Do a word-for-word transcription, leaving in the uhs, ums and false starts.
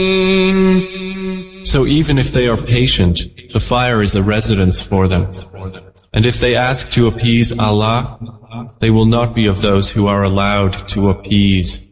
So even if they are patient, the fire is a residence for them. And if they ask to appease Allah, they will not be of those who are allowed to appease.